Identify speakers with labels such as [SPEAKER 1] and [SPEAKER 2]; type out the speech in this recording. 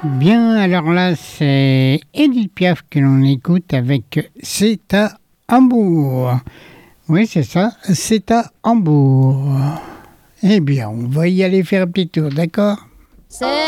[SPEAKER 1] Bien, alors là, c'est Edith Piaf que l'on écoute avec C'est à Hambourg. Oui, c'est ça, c'est à Hambourg. Eh bien, on va y aller faire un petit tour, d'accord ?
[SPEAKER 2] C'est